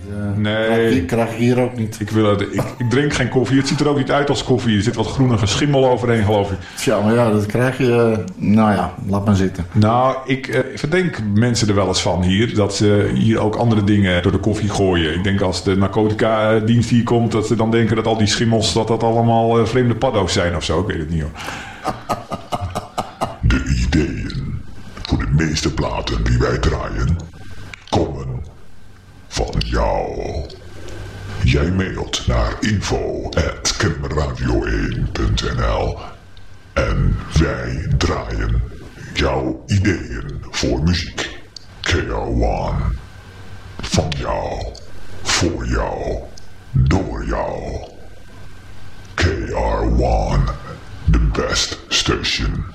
Nee. Krijg ik hier ook niet. Ik drink geen koffie. Het ziet er ook niet uit als koffie. Er zit wat groenige schimmel overheen, geloof ik. Tja, maar ja, dat krijg je... nou ja, laat maar zitten. Nou, ik verdenk mensen er wel eens van hier. Dat ze hier ook andere dingen door de koffie gooien. Ik denk als de narcotica-dienst hier komt... dat ze dan denken dat al die schimmels... dat allemaal vreemde paddo's zijn of zo. Ik weet het niet, hoor. De ideeën voor de meeste platen die wij draaien... komen van jou. Jij mailt naar info@kenradio1.nl en wij draaien jouw ideeën voor muziek. KR1. Van jou, voor jou, door jou. KR1, the best station.